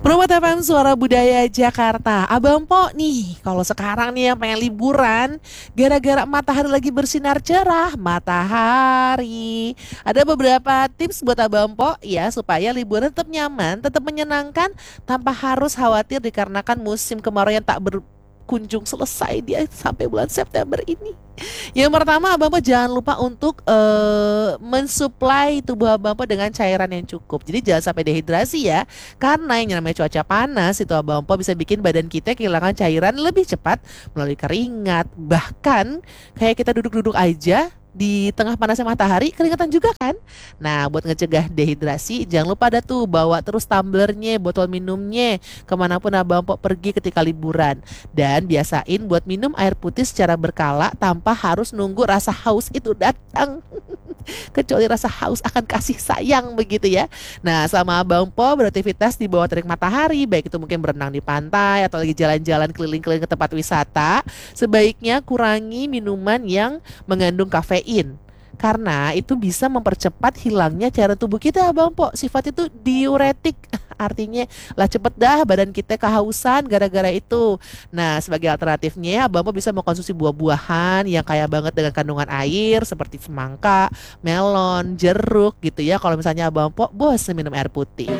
Promo FM Suara Budaya Jakarta. Abang Po nih, kalau sekarang nih yang pengen liburan, gara-gara matahari lagi bersinar cerah, matahari. Ada beberapa tips buat Abang Po ya, supaya liburan tetap nyaman, tetap menyenangkan, tanpa harus khawatir dikarenakan musim kemarau yang tak berkunjung selesai dia sampai bulan September ini. Yang pertama, Abang Po jangan lupa untuk mensuplai tubuh Abang Po dengan cairan yang cukup. Jadi jangan sampai dehidrasi ya. Karena yang namanya cuaca panas itu Abang Po bisa bikin badan kita kehilangan cairan lebih cepat melalui keringat. Bahkan kayak kita duduk-duduk aja di tengah panasnya matahari keringatan juga kan. Nah, buat ngecegah dehidrasi, jangan lupa ada tuh bawa terus tumblernya, botol minumnya kemanapun Abang Po pergi ketika liburan. Dan biasain buat minum air putih secara berkala tanpa harus nunggu rasa haus itu datang. Kecuali rasa haus akan kasih sayang begitu ya. Nah, sama Abang Po beraktivitas di bawah terik matahari, baik itu mungkin berenang di pantai atau lagi jalan-jalan keliling-keliling ke tempat wisata, sebaiknya kurangi minuman yang mengandung kafein. Karena itu bisa mempercepat hilangnya cairan tubuh kita, Abang Po. Sifat itu diuretik. Artinya lah cepet dah badan kita kehausan gara-gara itu. Nah, sebagai alternatifnya Abang Po bisa mengkonsumsi buah-buahan yang kaya banget dengan kandungan air seperti semangka, melon, jeruk gitu ya. Kalau misalnya Abang Po bosan minum air putih.